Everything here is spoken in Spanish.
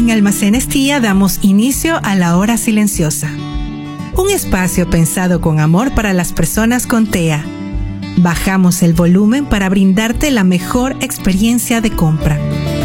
En Almacenes Tía damos inicio a la hora silenciosa. Un espacio pensado con amor para las personas con TEA. Bajamos el volumen para brindarte la mejor experiencia de compra.